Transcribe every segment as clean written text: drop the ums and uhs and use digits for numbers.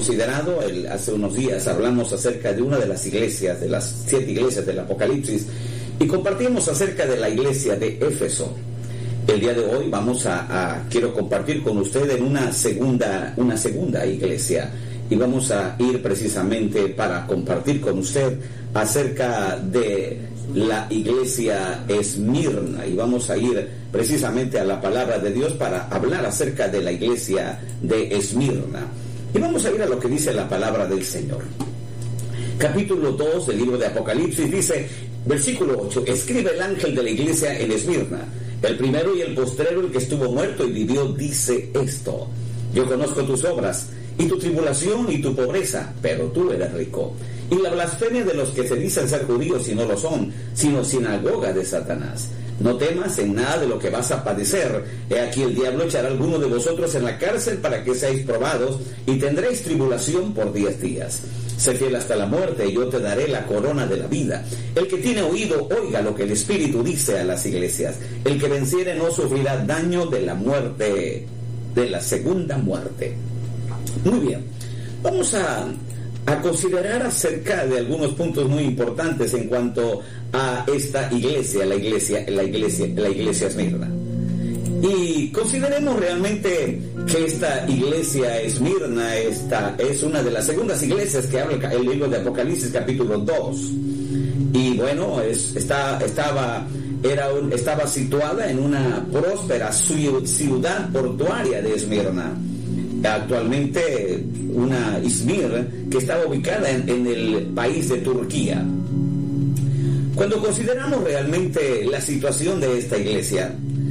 considerado, hace unos días hablamos acerca de una de las iglesias, de las 7 iglesias del Apocalipsis, y compartimos acerca de la iglesia de Éfeso. El día de hoy quiero compartir con usted en una segunda iglesia, y vamos a ir precisamente para compartir con usted acerca de la iglesia Esmirna, y vamos a ir precisamente a la palabra de Dios para hablar acerca de la iglesia de Esmirna. Y vamos a ir a lo que dice la palabra del Señor. Capítulo 2 del libro de Apocalipsis dice, versículo 8, escribe el ángel de la iglesia en Esmirna, el primero y el postrero, el que estuvo muerto y vivió, dice esto: yo conozco tus obras y tu tribulación y tu pobreza, pero tú eres rico, y la blasfemia de los que se dicen ser judíos y no lo son, sino sinagoga de Satanás. No temas en nada de lo que vas a padecer. He aquí el diablo echará a alguno de vosotros en la cárcel para que seáis probados, y tendréis tribulación por 10 días. Sé fiel hasta la muerte, y yo te daré la corona de la vida. El que tiene oído, oiga lo que el Espíritu dice a las iglesias. El que venciere no sufrirá daño de la muerte, de la segunda muerte. Muy bien, vamos a considerar acerca de algunos puntos muy importantes en cuanto a esta iglesia, la iglesia Esmirna. Y consideremos realmente que esta iglesia Esmirna es una de las segundas iglesias que habla el libro de Apocalipsis capítulo 2. Y bueno, estaba situada en una próspera ciudad portuaria de Esmirna. Actualmente una Izmir que estaba ubicada en el país de Turquía. Cuando consideramos realmente la situación de esta iglesia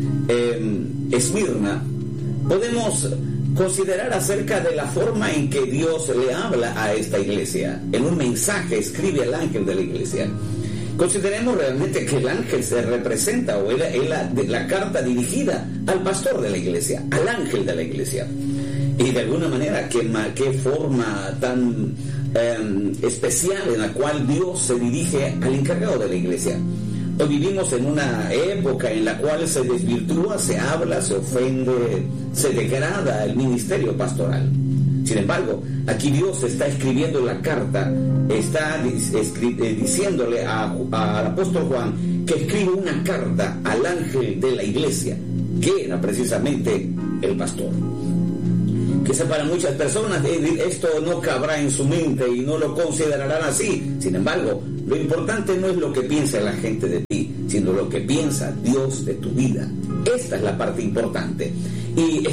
Esmirna, podemos considerar acerca de la forma en que Dios le habla a esta iglesia. En un mensaje escribe el ángel de la iglesia. Consideremos realmente que el ángel se representa, o la carta dirigida al pastor de la iglesia, al ángel de la iglesia. Y de alguna manera, qué forma tan especial en la cual Dios se dirige al encargado de la iglesia. Hoy vivimos en una época en la cual se desvirtúa, se habla, se ofende, se degrada el ministerio pastoral. Sin embargo, aquí Dios está escribiendo la carta, está diciéndole al apóstol Juan que escribe una carta al ángel de la iglesia, que era precisamente el pastor. Quizá para muchas personas esto no cabrá en su mente y no lo considerarán así. Sin embargo, lo importante no es lo que piensa la gente de ti, sino lo que piensa Dios de tu vida. Esta es la parte importante. Y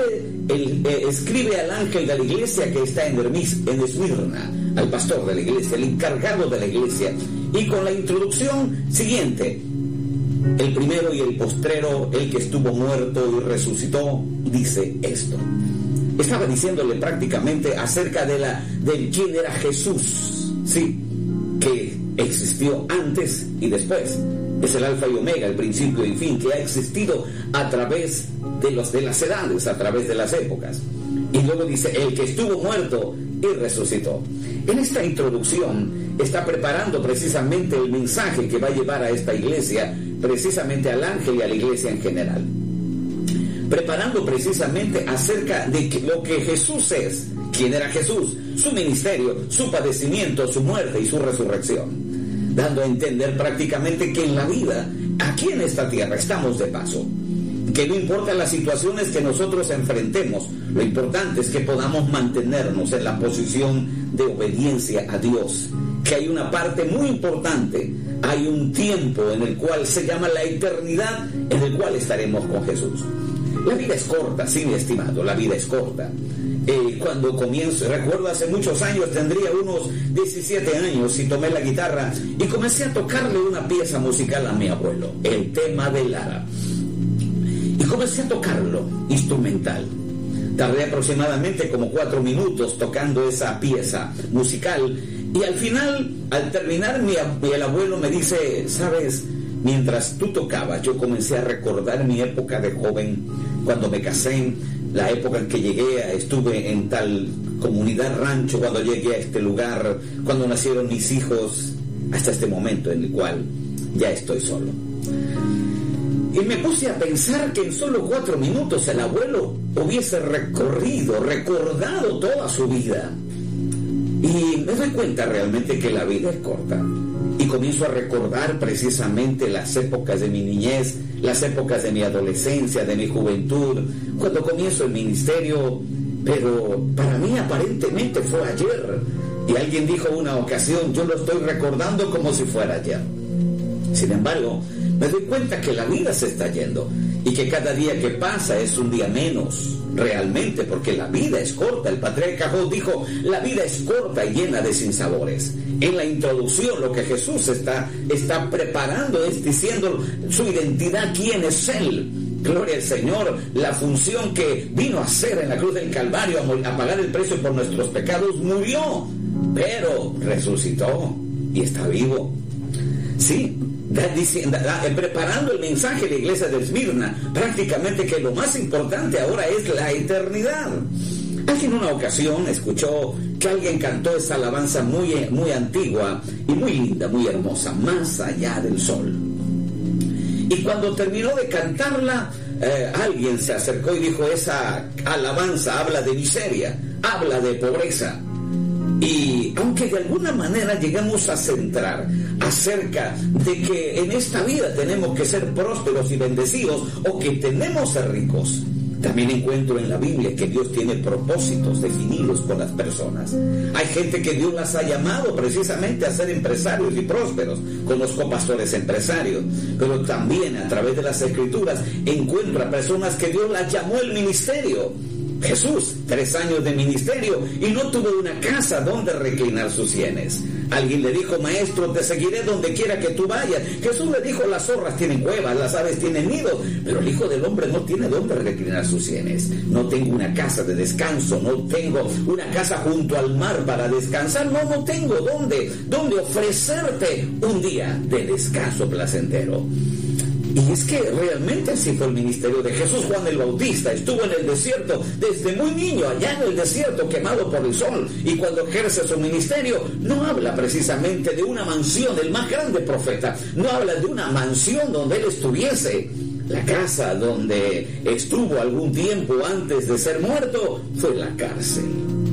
escribe al ángel de la iglesia que está en Esmirna, al pastor de la iglesia, el encargado de la iglesia, y con la introducción siguiente: el primero y el postrero, el que estuvo muerto y resucitó, dice esto. Estaba diciéndole prácticamente acerca de quién era Jesús, sí, que existió antes y después. Es el alfa y omega, el principio y fin, que ha existido a través de las edades, a través de las épocas. Y luego dice, el que estuvo muerto y resucitó. En esta introducción está preparando precisamente el mensaje que va a llevar a esta iglesia, precisamente al ángel y a la iglesia en general. Preparando precisamente acerca de lo que Jesús es, quién era Jesús, su ministerio, su padecimiento, su muerte y su resurrección, dando a entender prácticamente que en la vida, aquí en esta tierra, estamos de paso, que no importa las situaciones que nosotros enfrentemos, lo importante es que podamos mantenernos en la posición de obediencia a Dios, que hay una parte muy importante, hay un tiempo en el cual se llama la eternidad, en el cual estaremos con Jesús. La vida es corta, sí, mi estimado, la vida es corta. Cuando comienzo, recuerdo hace muchos años, tendría unos 17 años, y tomé la guitarra y comencé a tocarle una pieza musical a mi abuelo, el tema de Lara. Y comencé a tocarlo, instrumental. Tardé aproximadamente como 4 minutos tocando esa pieza musical, y al final, al terminar, el abuelo me dice, ¿sabes? Mientras tú tocabas, yo comencé a recordar mi época de joven, cuando me casé, la época en que estuve en tal comunidad rancho, cuando llegué a este lugar, cuando nacieron mis hijos, hasta este momento en el cual ya estoy solo. Y me puse a pensar que en solo 4 minutos el abuelo hubiese recordado toda su vida. Y me doy cuenta realmente que la vida es corta. Y comienzo a recordar precisamente las épocas de mi niñez, las épocas de mi adolescencia, de mi juventud, cuando comienzo el ministerio, pero para mí aparentemente fue ayer. Y alguien dijo una ocasión, yo lo estoy recordando como si fuera ayer. Sin embargo, me doy cuenta que la vida se está yendo y que cada día que pasa es un día menos, realmente, porque la vida es corta. El patriarca Job dijo, la vida es corta y llena de sinsabores. En la introducción, lo que Jesús está preparando es diciendo su identidad, quién es Él. Gloria al Señor, la función que vino a hacer en la cruz del Calvario, a pagar el precio por nuestros pecados, murió, pero resucitó y está vivo. Sí, preparando el mensaje de la iglesia de Esmirna, prácticamente que lo más importante ahora es la eternidad. Alguien en una ocasión escuchó que alguien cantó esa alabanza muy antigua y muy linda, muy hermosa, Más allá del sol. Y cuando terminó de cantarla, alguien se acercó y dijo, esa alabanza habla de miseria, habla de pobreza. Y aunque de alguna manera llegamos a centrar acerca de que en esta vida tenemos que ser prósperos y bendecidos o que tenemos que ser ricos, también encuentro en la Biblia que Dios tiene propósitos definidos con las personas. Hay gente que Dios las ha llamado precisamente a ser empresarios y prósperos. Conozco pastores empresarios, pero también a través de las Escrituras encuentro a personas que Dios las llamó al ministerio. Jesús, 3 años de ministerio y no tuvo una casa donde reclinar sus sienes. Alguien le dijo, maestro, te seguiré donde quiera que tú vayas. Jesús le dijo, las zorras tienen cuevas, las aves tienen nidos, pero el Hijo del Hombre no tiene donde reclinar sus sienes. No tengo una casa de descanso, no tengo una casa junto al mar para descansar, no tengo donde ofrecerte un día de descanso placentero. Y es que realmente así fue el ministerio de Jesús. Juan el Bautista estuvo en el desierto desde muy niño, allá en el desierto, quemado por el sol. Y cuando ejerce su ministerio, no habla precisamente de una mansión, el más grande profeta. No habla de una mansión donde él estuviese. La casa donde estuvo algún tiempo antes de ser muerto fue la cárcel.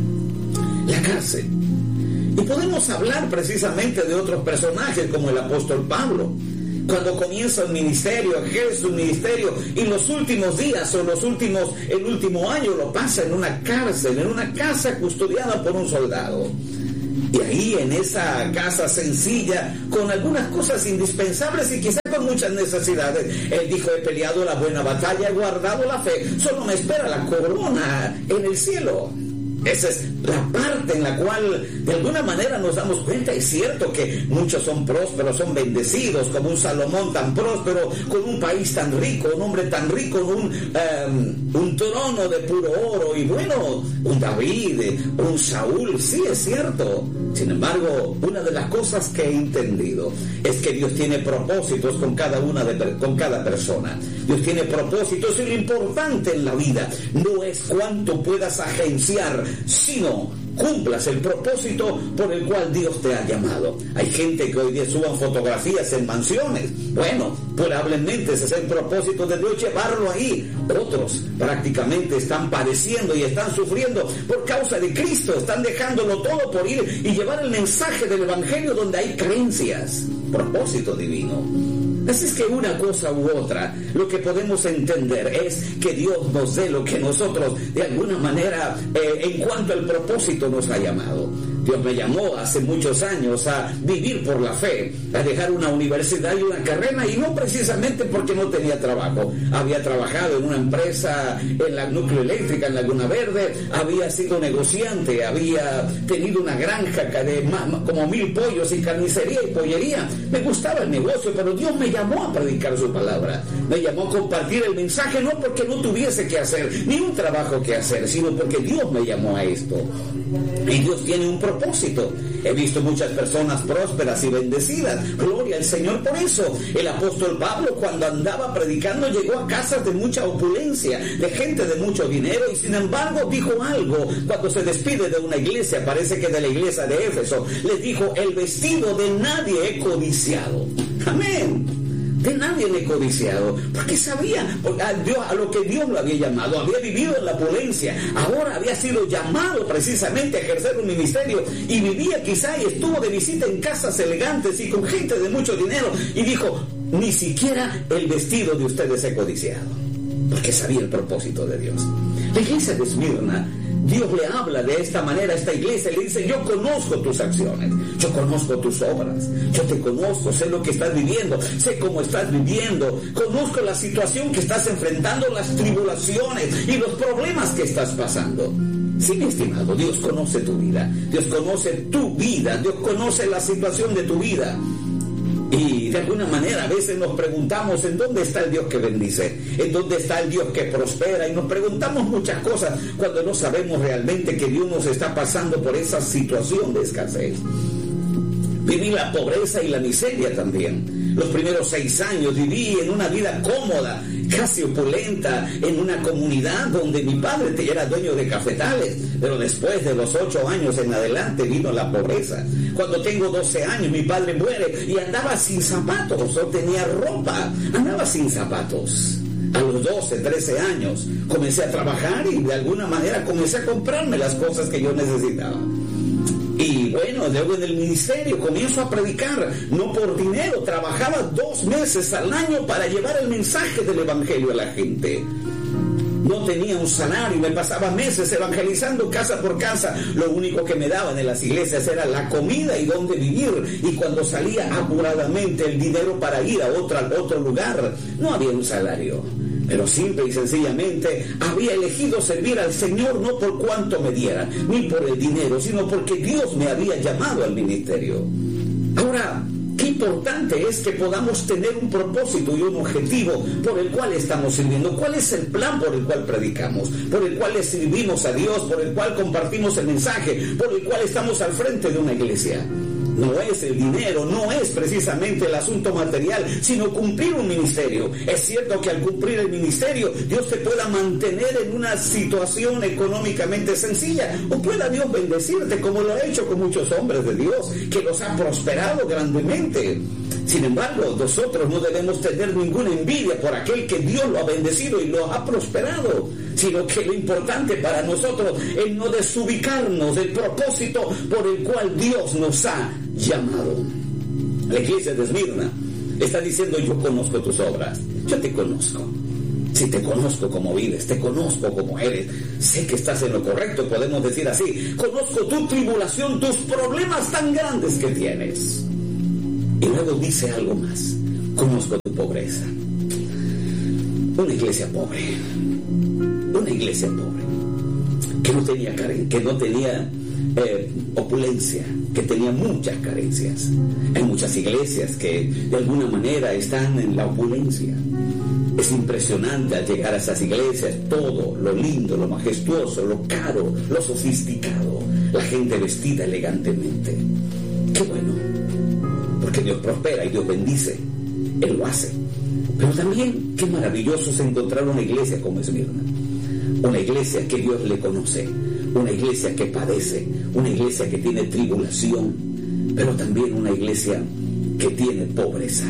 La cárcel. Y podemos hablar precisamente de otros personajes como el apóstol Pablo. Cuando comienza el ministerio, ejerce un ministerio y los últimos días o el último año lo pasa en una cárcel, en una casa custodiada por un soldado. Y ahí en esa casa sencilla, con algunas cosas indispensables y quizá con muchas necesidades, él dijo, he peleado la buena batalla, he guardado la fe, solo me espera la corona en el cielo. Esa es la parte en la cual de alguna manera nos damos cuenta. Es cierto que muchos son prósperos, son bendecidos, como un Salomón tan próspero, con un país tan rico, un hombre tan rico, un trono de puro oro, y bueno, un David, un Saúl, sí es cierto. Sin embargo, una de las cosas que he entendido es que Dios tiene propósitos con cada persona. Dios tiene propósitos y lo importante en la vida no es cuánto puedas agenciar, sino cumplas el propósito por el cual Dios te ha llamado. Hay gente que hoy día suban fotografías en mansiones. Bueno, probablemente ese es el propósito de Dios, llevarlo ahí. Otros prácticamente están padeciendo y están sufriendo por causa de Cristo. Están dejándolo todo por ir y llevar el mensaje del Evangelio donde hay creencias. Propósito divino. Así es que una cosa u otra, lo que podemos entender es que Dios nos dé lo que nosotros de alguna manera en cuanto al propósito nos ha llamado. Dios me llamó hace muchos años a vivir por la fe, a dejar una universidad y una carrera, y no precisamente porque no tenía trabajo. Había trabajado en una empresa en la núcleo eléctrica en Laguna Verde, había sido negociante, había tenido una granja de como 1000 pollos y carnicería y pollería. Me gustaba el negocio, pero Dios me llamó a predicar su palabra. Me llamó a compartir el mensaje, no porque no tuviese que hacer ni un trabajo que hacer, sino porque Dios me llamó a esto. Y Dios tiene un propósito. He visto muchas personas prósperas y bendecidas. Gloria al Señor por eso. El apóstol Pablo, cuando andaba predicando, llegó a casas de mucha opulencia, de gente de mucho dinero, y sin embargo dijo algo cuando se despide de una iglesia, parece que de la iglesia de Éfeso. Les dijo, el vestido de nadie he codiciado. Amén. De nadie he codiciado, porque sabía a lo que Dios lo había llamado. Había vivido en la opulencia, ahora había sido llamado precisamente a ejercer un ministerio, y vivía quizá y estuvo de visita en casas elegantes y con gente de mucho dinero, y dijo: ni siquiera el vestido de ustedes he codiciado, porque sabía el propósito de Dios. La iglesia de Esmirna, Dios le habla de esta manera a esta iglesia y le dice: yo conozco tus acciones, yo conozco tus obras, yo te conozco, sé lo que estás viviendo, sé cómo estás viviendo, conozco la situación que estás enfrentando, las tribulaciones y los problemas que estás pasando. Sí, mi estimado, Dios conoce tu vida, Dios conoce tu vida, Dios conoce la situación de tu vida. Y de alguna manera a veces nos preguntamos: ¿en dónde está el Dios que bendice? ¿En dónde está el Dios que prospera? Y nos preguntamos muchas cosas cuando no sabemos realmente que Dios nos está pasando por esa situación de escasez. Viví la pobreza y la miseria también. Los primeros 6 años viví en una vida cómoda, casi opulenta, en una comunidad donde mi padre era dueño de cafetales, pero después de los 8 años en adelante vino la pobreza. Cuando tengo 12 años mi padre muere y andaba sin zapatos, no tenía ropa, andaba sin zapatos. A los 12, 13 años comencé a trabajar y de alguna manera comencé a comprarme las cosas que yo necesitaba. Y bueno, luego en el ministerio comienzo a predicar, no por dinero, trabajaba 2 meses al año para llevar el mensaje del evangelio a la gente. No tenía un salario, me pasaba meses evangelizando casa por casa. Lo único que me daban en las iglesias era la comida y dónde vivir. Y cuando salía apuradamente el dinero para ir a otro lugar, no había un salario. Pero simple y sencillamente había elegido servir al Señor no por cuánto me diera, ni por el dinero, sino porque Dios me había llamado al ministerio. Ahora, qué importante es que podamos tener un propósito y un objetivo por el cual estamos sirviendo. ¿Cuál es el plan por el cual predicamos? Por el cual le servimos a Dios, por el cual compartimos el mensaje, por el cual estamos al frente de una iglesia. No es el dinero, no es precisamente el asunto material, sino cumplir un ministerio. Es cierto que al cumplir el ministerio, Dios te pueda mantener en una situación económicamente sencilla, o pueda Dios bendecirte, como lo ha hecho con muchos hombres de Dios, que los ha prosperado grandemente. Sin embargo, nosotros no debemos tener ninguna envidia por aquel que Dios lo ha bendecido y lo ha prosperado, sino que lo importante para nosotros es no desubicarnos del propósito por el cual Dios nos ha llamado. La iglesia de Esmirna está diciendo: yo conozco tus obras, yo te conozco. Si te conozco cómo vives, te conozco cómo eres, sé que estás en lo correcto, podemos decir así. Conozco tu tribulación, tus problemas tan grandes que tienes. Y luego dice algo más: conozco tu pobreza. Una iglesia pobre, que no tenía opulencia, que tenía muchas carencias. Hay muchas iglesias que de alguna manera están en la opulencia. Es impresionante al llegar a esas iglesias, todo lo lindo, lo majestuoso, lo caro, lo sofisticado, la gente vestida elegantemente. Qué bueno, porque Dios prospera y Dios bendice, Él lo hace. Pero también qué maravilloso es encontrar una iglesia como Esmirna, una iglesia que Dios le conoce, una iglesia que padece, una iglesia que tiene tribulación, pero también una iglesia que tiene pobreza.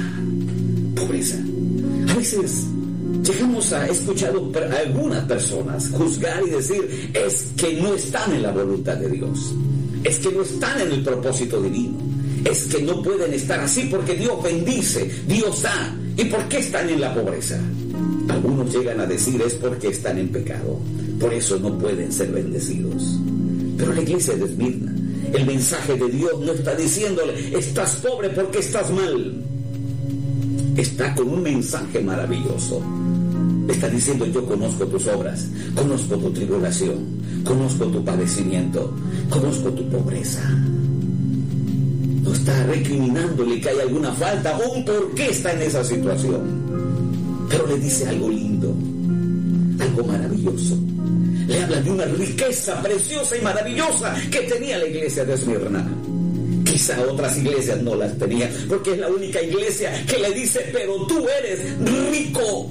A veces llegamos a escuchar a algunas personas juzgar y decir: es que no están en la voluntad de Dios, es que no están en el propósito divino, es que no pueden estar así porque Dios bendice, Dios da. ¿Y por qué están en la pobreza? Algunos llegan a decir: es porque están en pecado, por eso no pueden ser bendecidos. Pero la iglesia de Esmirna, el mensaje de Dios no está diciéndole: estás pobre porque estás mal. Está con un mensaje maravilloso. Está diciendo: yo conozco tus obras, conozco tu tribulación, conozco tu padecimiento, conozco tu pobreza. No está recriminándole que hay alguna falta o un por qué está en esa situación, pero le dice algo lindo, algo maravilloso. Le habla de una riqueza preciosa y maravillosa que tenía la iglesia de Esmirna. Quizá otras iglesias no las tenían, porque es la única iglesia que le dice: pero tú eres rico.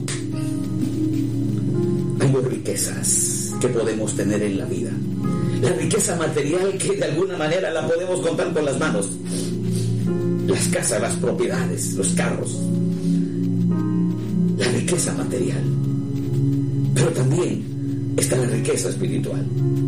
Hay dos riquezas que podemos tener en la vida. La riqueza material, que de alguna manera la podemos contar con las manos. Las casas, las propiedades, los carros. riqueza material, pero también está la riqueza espiritual.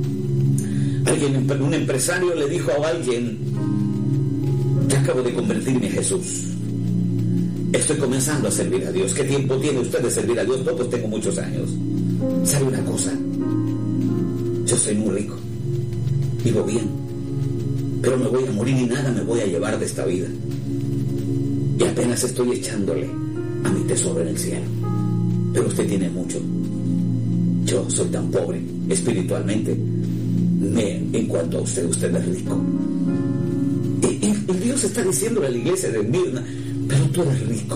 Un empresario le dijo a alguien: yo acabo de convertirme en Jesús, estoy comenzando a servir a Dios. ¿Qué tiempo tiene usted de servir a Dios? No, pues tengo muchos años. ¿Sabe una cosa? Yo soy muy rico, vivo bien, pero me voy a morir y nada me voy a llevar de esta vida, y apenas estoy echándole a mi tesoro en el cielo. Pero usted tiene mucho. Yo soy tan pobre espiritualmente. En cuanto a usted es rico. Y Dios está diciéndole a la iglesia de Esmirna: pero tú eres rico.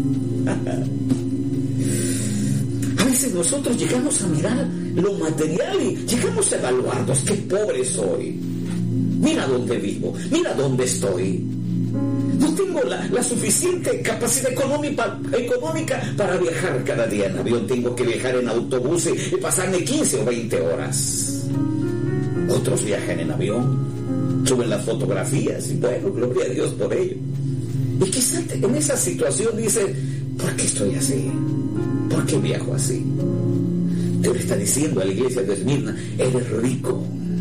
A veces nosotros llegamos a mirar lo material y llegamos a evaluarnos: qué pobre soy, mira dónde vivo, mira dónde estoy. No tengo la suficiente capacidad económica para viajar cada día en avión. Tengo que viajar en autobús y pasarme 15 o 20 horas. Otros viajan en avión, suben las fotografías y bueno, gloria a Dios por ello. Y quizás en esa situación dice: ¿por qué estoy así? ¿Por qué viajo así? Dios le está diciendo a la iglesia de Esmirna: eres rico,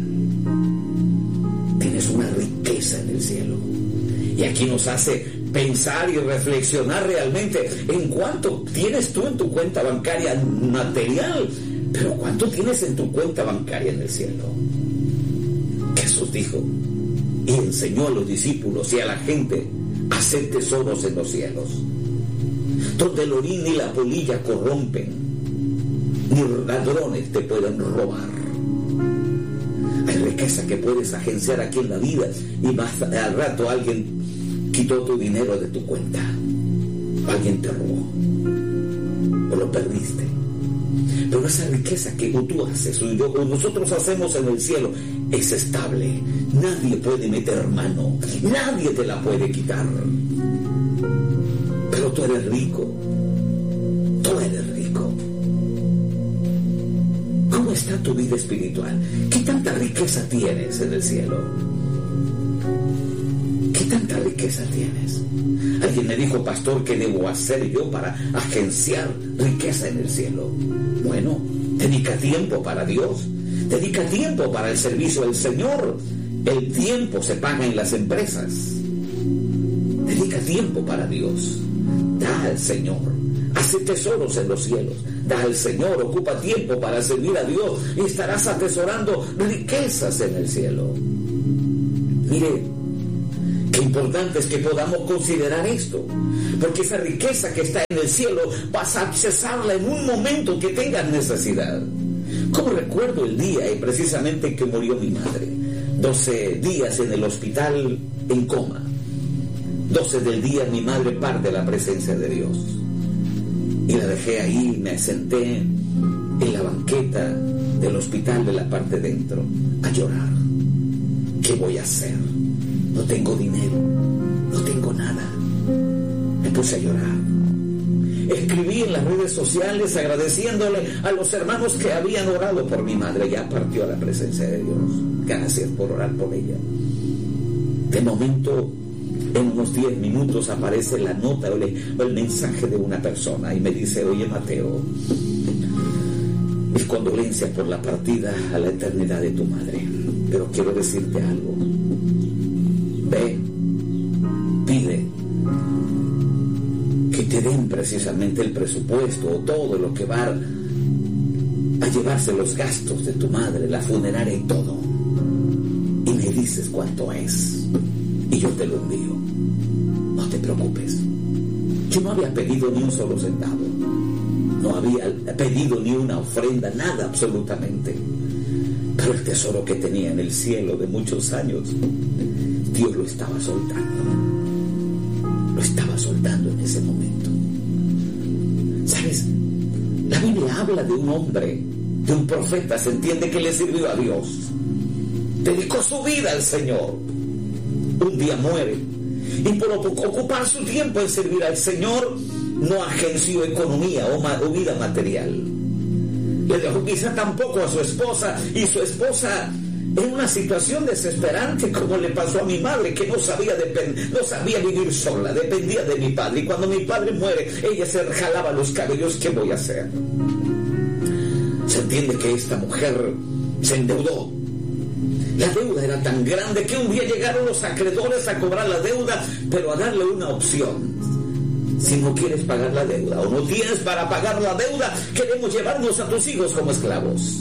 tienes una riqueza en el cielo. Y aquí nos hace pensar y reflexionar realmente en cuánto tienes tú en tu cuenta bancaria material, pero cuánto tienes en tu cuenta bancaria en el cielo. Jesús dijo y enseñó a los discípulos y a la gente a hacer tesoros en los cielos, donde el orín y la polilla corrompen, ni ladrones te pueden robar. Hay riqueza que puedes agenciar aquí en la vida y más al rato alguien quitó tu dinero de tu cuenta, alguien te robó o lo perdiste. Pero esa riqueza que tú haces o nosotros hacemos en el cielo es estable. Nadie puede meter mano, nadie te la puede quitar. Pero tú eres rico, tú eres rico. ¿Cómo está tu vida espiritual? ¿Qué tanta riqueza tienes en el cielo? ¿Qué tanta riqueza tienes? Alguien me dijo: pastor, ¿qué debo hacer yo para agenciar riqueza en el cielo? Bueno, dedica tiempo para Dios, dedica tiempo para el servicio del Señor. El tiempo se paga en las empresas. Dedica tiempo para Dios, da al Señor, hace tesoros en los cielos, da al Señor, ocupa tiempo para servir a Dios y estarás atesorando riquezas en el cielo. Mire, qué importante es que podamos considerar esto, porque esa riqueza que está en el cielo vas a accesarla en un momento que tengas necesidad. Como recuerdo el día y precisamente que murió mi madre, 12 días en el hospital en coma. 12 del día mi madre parte a la presencia de Dios y la dejé ahí, me senté en la banqueta del hospital de la parte dentro a llorar. ¿Qué voy a hacer? No tengo dinero, no tengo nada. Me puse a llorar. Escribí en las redes sociales agradeciéndole a los hermanos que habían orado por mi madre. Ya partió a la presencia de Dios. Gracias por orar por ella. De momento, en unos 10 minutos aparece la nota o el mensaje de una persona y me dice: oye Mateo, mis condolencias por la partida a la eternidad de tu madre, pero quiero decirte algo. Ve, pide que te den precisamente el presupuesto o todo lo que va a llevarse los gastos de tu madre, la funeraria y todo, y me dices cuánto es y yo te lo envío. No te preocupes. Yo no había pedido ni un solo centavo, no había pedido ni una ofrenda, nada absolutamente, pero el tesoro que tenía en el cielo de muchos años, Dios lo estaba soltando en ese momento. ¿Sabes? La Biblia habla de un hombre, de un profeta, se entiende que le sirvió a Dios, dedicó su vida al Señor, un día muere y por ocupar su tiempo en servir al Señor no agenció economía o vida material. Le dejó quizá tampoco a su esposa, y su esposa en una situación desesperante como le pasó a mi madre, que no sabía vivir sola, dependía de mi padre, y cuando mi padre muere ella se jalaba los cabellos. ¿Qué voy a hacer? Se entiende que esta mujer se endeudó. La deuda era tan grande que un día llegaron los acreedores a cobrar la deuda, pero a darle una opción. Si no quieres pagar la deuda o no tienes para pagar la deuda, queremos llevarnos a tus hijos como esclavos.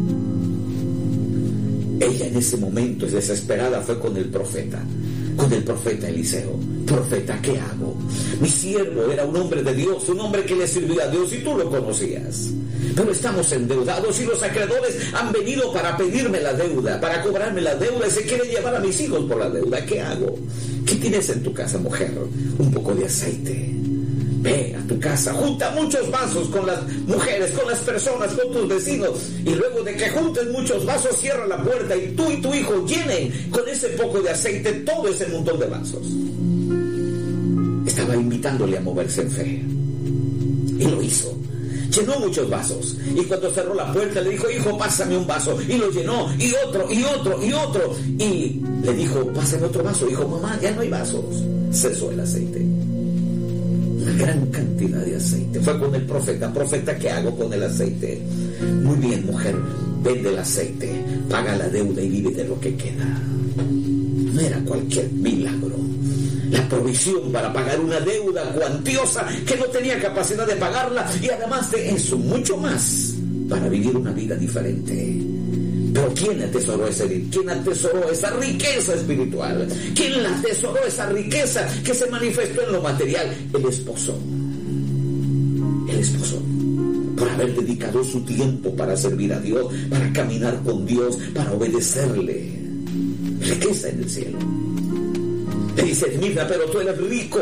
Ella en ese momento, desesperada, fue con el profeta Eliseo. Profeta, ¿qué hago? Mi siervo era un hombre de Dios, un hombre que le servía a Dios, y tú lo conocías. Pero estamos endeudados y los acreedores han venido para pedirme la deuda, para cobrarme la deuda, y se quieren llevar a mis hijos por la deuda. ¿Qué hago? ¿Qué tienes en tu casa, mujer? Un poco de aceite. Ve a tu casa, junta muchos vasos con las mujeres, con las personas, con tus vecinos, y luego de que juntes muchos vasos, cierra la puerta y tú y tu hijo llenen con ese poco de aceite todo ese montón de vasos. Estaba invitándole a moverse en fe, y lo hizo. Llenó muchos vasos, y cuando cerró la puerta le dijo: hijo, pásame un vaso, y lo llenó, y otro, y otro, y otro, y le dijo: pásame otro vaso. Dijo: mamá, ya no hay vasos. Cesó el aceite, una gran cantidad de aceite. Fue con el profeta: profeta, ¿qué hago con el aceite? Muy bien, mujer, vende el aceite, paga la deuda y vive de lo que queda. No era cualquier milagro, la provisión para pagar una deuda cuantiosa que no tenía capacidad de pagarla, y además de eso, mucho más para vivir una vida diferente. Pero ¿quién atesoró esa riqueza espiritual? ¿Quién la atesoró esa riqueza que se manifestó en lo material? El esposo. El esposo, por haber dedicado su tiempo para servir a Dios, para caminar con Dios, para obedecerle. Riqueza en el cielo. Le dice: Esmirna, pero tú eres rico.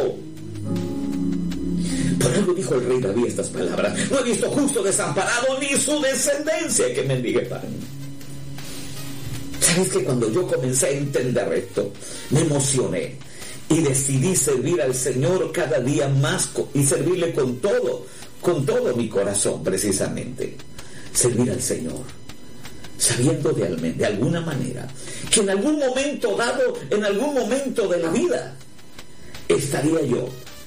Por algo dijo el rey David estas palabras: no he visto justo desamparado, ni su descendencia que mendigue pan. ¿Sabes que cuando yo comencé a entender esto, me emocioné y decidí servir al Señor cada día más y servirle con todo mi corazón? Precisamente servir al Señor, sabiendo de alguna manera que en algún momento dado, en algún momento de la vida, estaría yo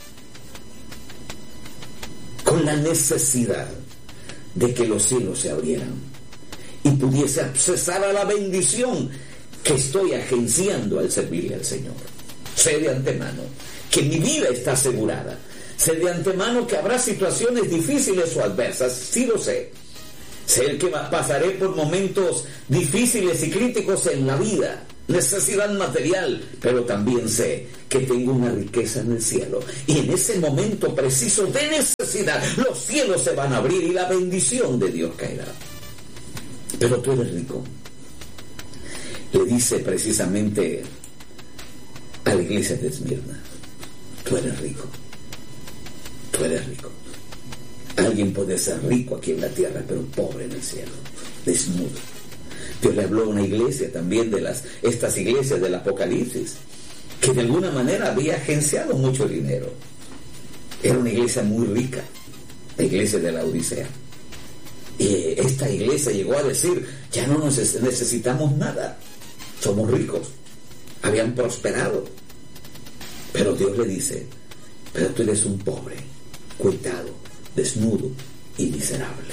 con la necesidad de que los cielos se abrieran y pudiese accesar a la bendición que estoy agenciando al servirle al Señor. Sé de antemano que mi vida está asegurada. Sé de antemano que habrá situaciones difíciles o adversas. Sí lo sé. Sé que pasaré por momentos difíciles y críticos en la vida, necesidad material, pero también sé que tengo una riqueza en el cielo, y en ese momento preciso de necesidad los cielos se van a abrir y la bendición de Dios caerá. Pero tú eres rico. Le dice precisamente a la iglesia de Esmirna: tú eres rico. Tú eres rico. Alguien puede ser rico aquí en la tierra, pero pobre en el cielo, desnudo. Dios le habló a una iglesia también de estas iglesias del Apocalipsis, que de alguna manera había agenciado mucho dinero. Era una iglesia muy rica, la iglesia de la Odisea. Y esta iglesia llegó a decir: ya no necesitamos nada, somos ricos. Habían prosperado. Pero Dios le dice: pero tú eres un pobre, cuitado, desnudo y miserable.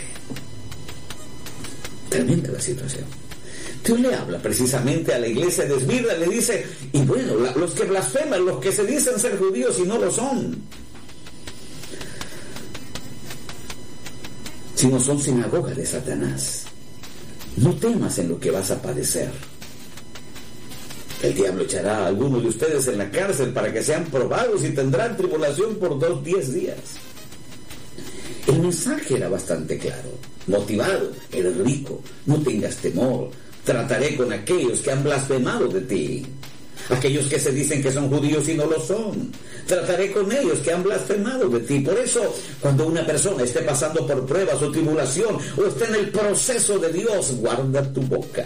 Tremenda la situación. Dios le habla precisamente a la iglesia de Esmirna, le dice: y bueno, los que blasfeman, los que se dicen ser judíos y no lo son, sino son sinagoga de Satanás, no temas en lo que vas a padecer. El diablo echará a algunos de ustedes en la cárcel para que sean probados y tendrán tribulación por 10 días. El mensaje era bastante claro, motivado: eres rico, no tengas temor, trataré con aquellos que han blasfemado de ti, aquellos que se dicen que son judíos y no lo son, trataré con ellos que han blasfemado de ti. Por eso, cuando una persona esté pasando por pruebas o tribulación, o esté en el proceso de Dios, guarda tu boca,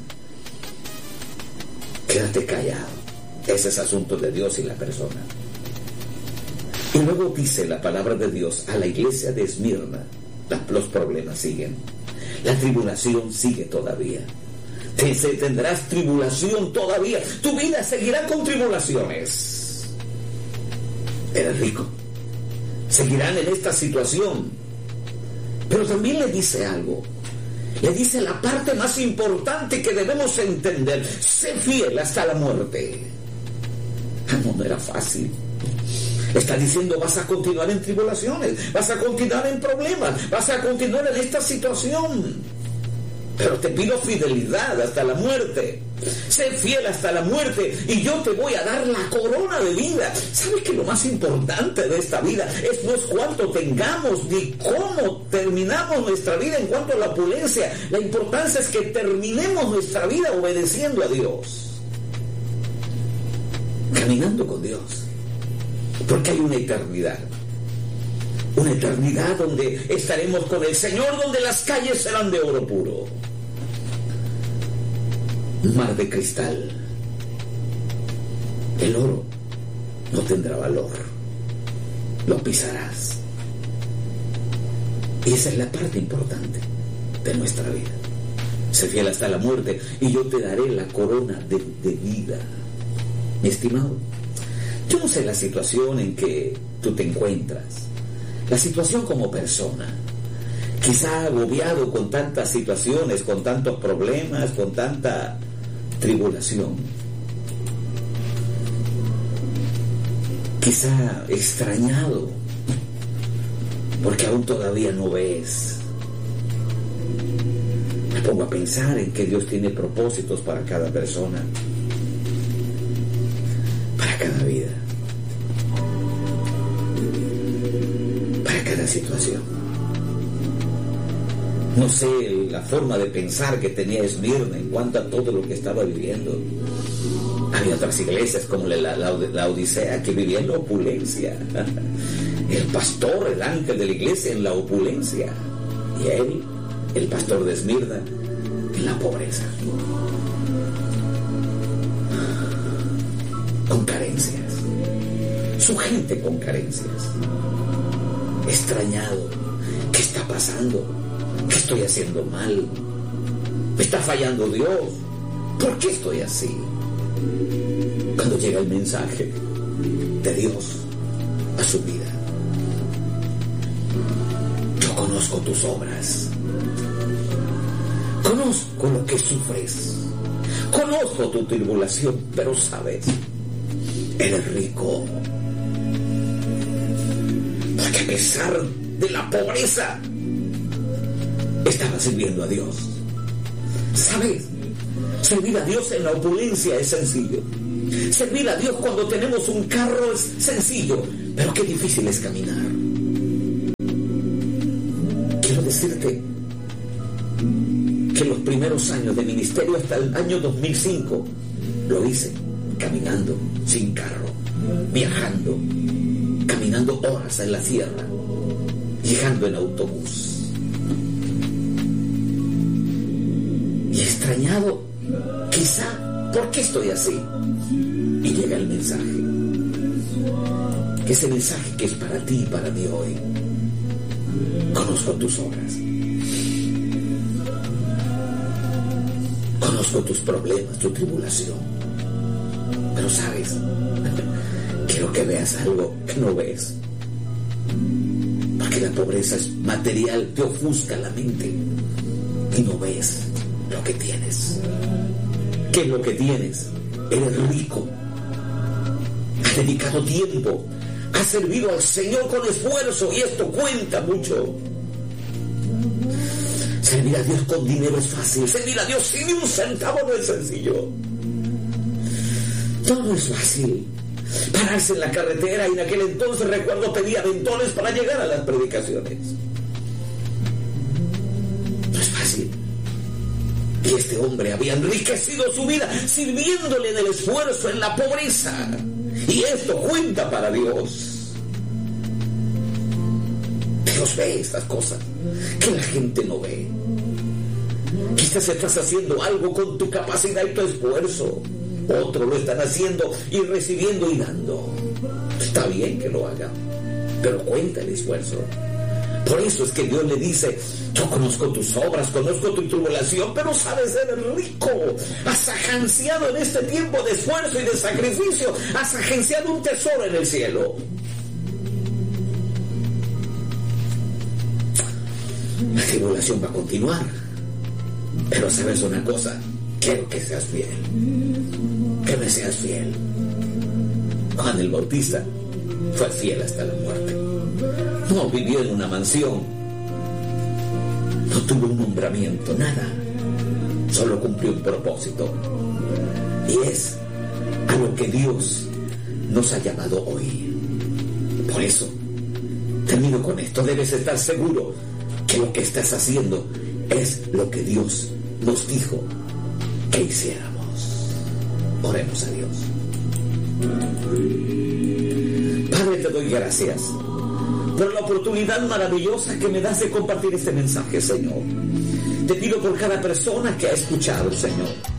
quédate callado. Ese es asunto de Dios y la persona. Y luego dice la palabra de Dios a la iglesia de Esmirna: los problemas siguen, la tribulación sigue todavía, Tendrás tribulación todavía. Tu vida seguirá con tribulaciones. Eres rico. Seguirán en esta situación. Pero también le dice algo. Le dice la parte más importante que debemos entender: sé fiel hasta la muerte. No era fácil. Está diciendo: vas a continuar en tribulaciones, vas a continuar en problemas, vas a continuar en esta situación, pero te pido fidelidad hasta la muerte. Sé fiel hasta la muerte y yo te voy a dar la corona de vida. ¿Sabes que lo más importante de esta vida no es cuánto tengamos ni cómo terminamos nuestra vida en cuanto a la opulencia? La importancia es que terminemos nuestra vida obedeciendo a Dios, caminando con Dios, porque hay una eternidad donde estaremos con el Señor, donde las calles serán de oro puro, mar de cristal. El oro no tendrá valor, lo pisarás. Y esa es la parte importante de nuestra vida. Sé fiel hasta la muerte y yo te daré la corona de vida. Mi estimado, yo no sé la situación en que tú te encuentras, la situación como persona, quizá agobiado con tantas situaciones, con tantos problemas, con tanta tribulación, quizá extrañado porque aún todavía no ves. Me pongo a pensar en que Dios tiene propósitos para cada persona, para cada vida, para cada situación. No sé la forma de pensar que tenía Esmirna en cuanto a todo lo que estaba viviendo. Había otras iglesias como la Odisea que vivían en la opulencia. El pastor, el ángel de la iglesia, en la opulencia. Y él, el pastor de Esmirna, en la pobreza. Con carencias. Su gente con carencias. Extrañado. ¿Qué está pasando? ¿Qué estoy haciendo mal? ¿Me está fallando Dios? ¿Por qué estoy así? Cuando llega el mensaje de Dios a su vida: yo conozco tus obras, conozco lo que sufres, conozco tu tribulación, pero sabes, eres rico, porque a pesar de la pobreza estaba sirviendo a Dios. ¿Sabes? Servir a Dios en la opulencia es sencillo. Servir a Dios cuando tenemos un carro es sencillo, pero qué difícil es caminar. Quiero decirte que los primeros años de ministerio, hasta el año 2005, lo hice caminando, sin carro, viajando, caminando horas en la sierra, llegando en autobús. Y extrañado, quizá, ¿por qué estoy así? Y llega el mensaje, que es el mensaje que es para ti y para mí hoy. Conozco tus obras, conozco tus problemas, tu tribulación, pero sabes, quiero que veas algo que no ves, porque la pobreza es material, te ofusca la mente y no ves lo que tienes. ¿Qué es lo que tienes? Eres rico, has dedicado tiempo, has servido al Señor con esfuerzo, y esto cuenta mucho. Servir a Dios con dinero es fácil, servir a Dios sin ni un centavo no es sencillo. No es fácil pararse en la carretera, y en aquel entonces recuerdo pedía aventones para llegar a las predicaciones. No es fácil. Y este hombre había enriquecido su vida sirviéndole del esfuerzo en la pobreza. Y esto cuenta para Dios. Dios ve estas cosas que la gente no ve. Quizás estás haciendo algo con tu capacidad y tu esfuerzo. Otros lo están haciendo y recibiendo y dando. Está bien que lo hagan, pero cuenta el esfuerzo. Por eso es que Dios le dice: yo conozco tus obras, conozco tu tribulación, pero sabes ser rico. Has agenciado en este tiempo de esfuerzo y de sacrificio, has agenciado un tesoro en el cielo. La tribulación va a continuar, pero sabes una cosa, quiero que seas fiel, que me seas fiel. Juan el Bautista fue fiel hasta la muerte. No vivió en una mansión, no tuvo un nombramiento, nada. Solo cumplió un propósito, y es a lo que Dios nos ha llamado hoy. Por eso, termino con esto: debes estar seguro que lo que estás haciendo es lo que Dios nos dijo que hiciéramos. Oremos a Dios. Padre, te doy gracias por la oportunidad maravillosa que me das de compartir este mensaje, Señor. Te pido por cada persona que ha escuchado, Señor,